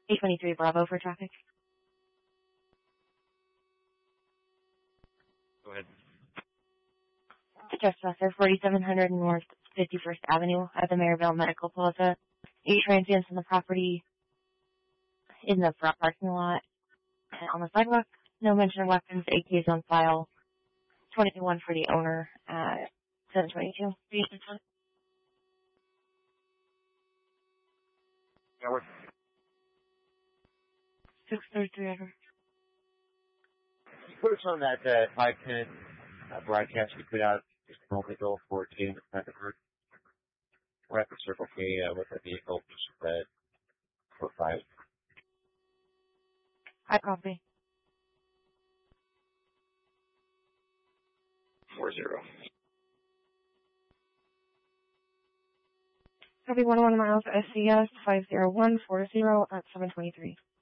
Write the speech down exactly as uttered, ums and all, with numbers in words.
eight twenty-three Bravo for traffic. Go ahead. Jeff Susser, forty-seven hundred North fifty-first Avenue at the Maryville Medical Plaza. Eight transients on the property in the front parking lot and on the sidewalk. No mention of weapons. A K is on file. twenty-one for the owner at seven twenty-two. Network. six thirty-three Edward. Put us on that uh, five ten uh, broadcast you put out just a moment ago for Tatum Rutherford. We're at the Circle K uh, with a vehicle just uh, for five. High copy. Four zero. Copy one oh one miles S C S five zero one four zero at seven twenty-three.